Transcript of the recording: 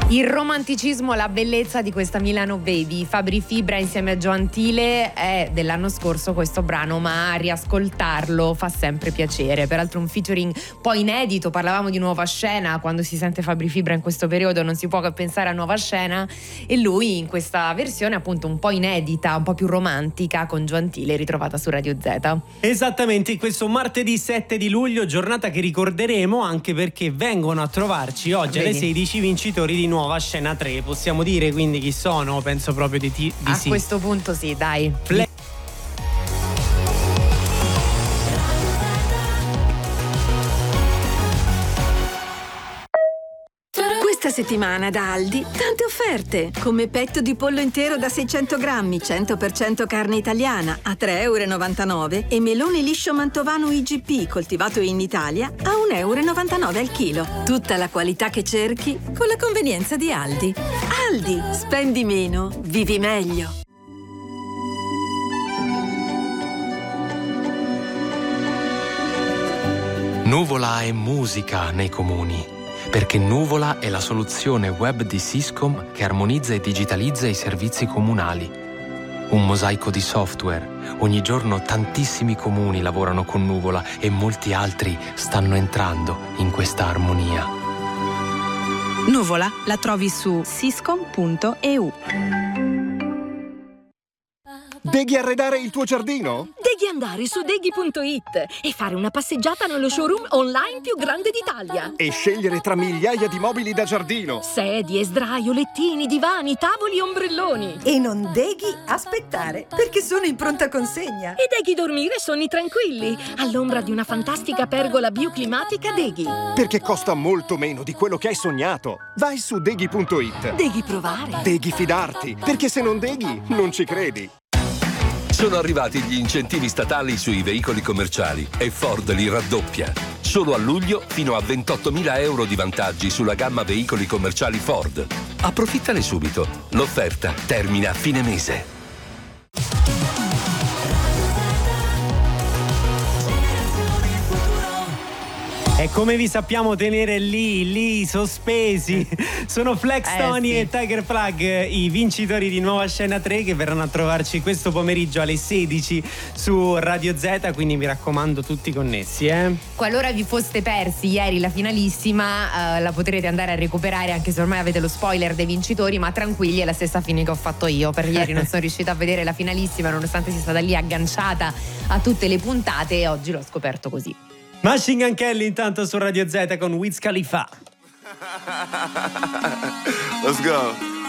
Il romanticismo, la bellezza di questa Milano Baby. Fabri Fibra insieme a Gioantile è dell'anno scorso questo brano, ma riascoltarlo fa sempre piacere. Peraltro un featuring poi inedito, parlavamo di Nuova Scena, quando si sente Fabri Fibra in questo periodo non si può che pensare a Nuova Scena, e lui in questa versione appunto un po' inedita, un po' più romantica, con Gioantile, ritrovata su Radio Z. Esattamente, questo martedì 7 di luglio, giornata che ricorderemo anche perché vengono a trovarci oggi alle 16 i vincitori di Nuova Scena 3. Possiamo dire quindi chi sono? Penso proprio di sì. A questo punto sì, dai. Questa settimana da Aldi tante offerte, come petto di pollo intero da 600 grammi, 100% carne italiana a 3,99 € e melone liscio mantovano IGP coltivato in Italia a 1,99 € al chilo. Tutta la qualità che cerchi con la convenienza di Aldi. Aldi, spendi meno, vivi meglio. Nuvola è musica nei comuni. Perché Nuvola è la soluzione web di Syscom che armonizza e digitalizza i servizi comunali. Un mosaico di software. Ogni giorno tantissimi comuni lavorano con Nuvola e molti altri stanno entrando in questa armonia. Nuvola la trovi su syscom.eu. Devi arredare il tuo giardino? Devi andare su deghi.it e fare una passeggiata nello showroom online più grande d'Italia. E scegliere tra migliaia di mobili da giardino. Sedie, sdraio, lettini, divani, tavoli, ombrelloni. E non devi aspettare, perché sono in pronta consegna. E devi dormire sonni tranquilli, all'ombra di una fantastica pergola bioclimatica Deghi. Perché costa molto meno di quello che hai sognato. Vai su deghi.it. Devi provare. Devi fidarti, perché se non deghi, non ci credi. Sono arrivati gli incentivi statali sui veicoli commerciali e Ford li raddoppia. Solo a luglio fino a 28.000 euro di vantaggi sulla gamma veicoli commerciali Ford. Approfittane subito. L'offerta termina a fine mese. E come vi sappiamo tenere lì sospesi, sono Flex Tony e Tiger Plug, i vincitori di Nuova Scena 3, che verranno a trovarci questo pomeriggio alle 16 su Radio Z, quindi mi raccomando tutti connessi. Qualora vi foste persi ieri la finalissima, la potrete andare a recuperare, anche se ormai avete lo spoiler dei vincitori, ma tranquilli, è la stessa fine che ho fatto io. Per ieri non sono riuscita a vedere la finalissima, nonostante sia stata lì agganciata a tutte le puntate, e oggi l'ho scoperto così. Machine Gun Kelly intanto su Radio Z con Wiz Khalifa. Let's go.